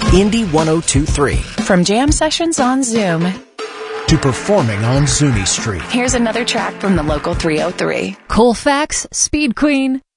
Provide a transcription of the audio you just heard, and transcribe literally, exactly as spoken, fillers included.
Indy one oh two point three. From jam sessions on Zoom to performing on Zuni Street. Here's another track from the local three oh three. Colfax, Speed Queen.